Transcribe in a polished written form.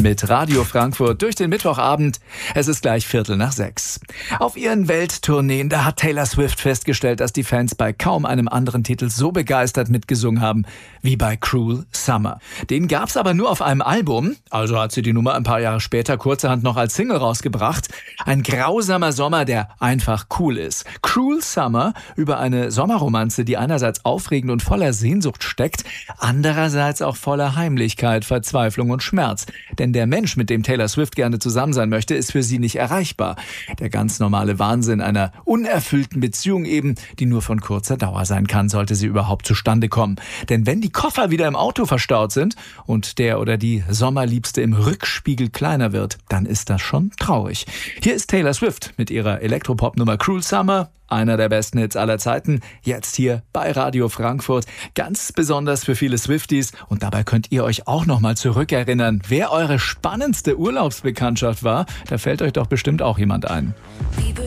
mit Radio Frankfurt durch den Mittwochabend. Es ist gleich 5:45. Auf ihren Welttourneen, da hat Taylor Swift festgestellt, dass die Fans bei kaum einem anderen Titel so begeistert mitgesungen haben wie bei Cruel Summer. Den gab's aber nur auf einem Album, also hat sie die Nummer ein paar Jahre später kurzerhand noch als Single rausgebracht. Ein grausamer Sommer, der einfach cool ist. Cruel Summer über eine Sommerromanze, die einerseits aufregend und voller Sehnsucht steckt, andererseits auch voller Heimlichkeit, Verzweiflung und Schmerz. Denn der Mensch, mit dem Taylor Swift gerne zusammen sein möchte, ist für sie nicht erreichbar. Der ganz normale Wahnsinn einer unerfüllten Beziehung eben, die nur von kurzer Dauer sein kann, sollte sie überhaupt zustande kommen. Denn wenn die Koffer wieder im Auto verstaut sind und der oder die Sommerliebste im Rückspiegel kleiner wird, dann ist das schon traurig. Hier ist Taylor Swift mit ihrer Elektropop-Nummer Cruel Summer, einer der besten Hits aller Zeiten, jetzt hier bei Radio Frankfurt. Ganz besonders für viele Swifties. Und dabei könnt ihr euch auch nochmal zurückerinnern, wer eure spannendste Urlaubsbekanntschaft war. Da fällt euch doch bestimmt auch jemand ein.